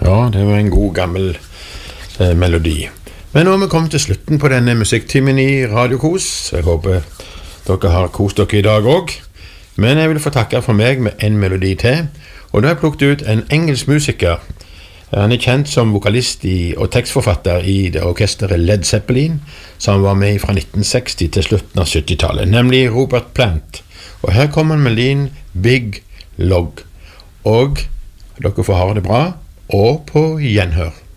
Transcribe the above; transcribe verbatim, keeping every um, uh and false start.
Ja, det var en god gammel eh, melodi. Men nå har vi kommet til slutten på denne musikktimen i Radiokos. Jeg håper dere har kost dere i dag også. Men jeg vil få takke for meg med en melodi til. Og da har jeg plukket ut en engelsk musiker. Han er kjent som vokalist i, og tekstforfatter i det orkesteret Led Zeppelin, som var med fra nitten seksti til slutten av syttitallet, nemlig Robert Plant. Og her kommer han med melodien Big Log. Og dere får ha det bra, og på gjenhør.